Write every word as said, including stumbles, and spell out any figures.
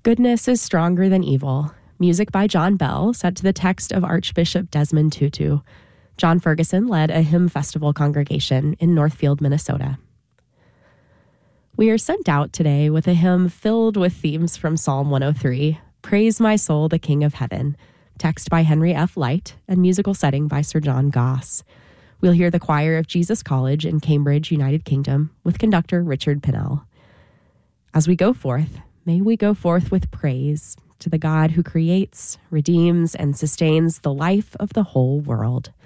Goodness is Stronger Than Evil, music by John Bell, set to the text of Archbishop Desmond Tutu. John Ferguson led a hymn festival congregation in Northfield, Minnesota. We are sent out today with a hymn filled with themes from Psalm one oh three, Praise My Soul, the King of Heaven, text by Henry F. Light, and musical setting by Sir John Goss. We'll hear the choir of Jesus College in Cambridge, United Kingdom, with conductor Richard Pinnell. As we go forth, may we go forth with praise to the God who creates, redeems, and sustains the life of the whole world.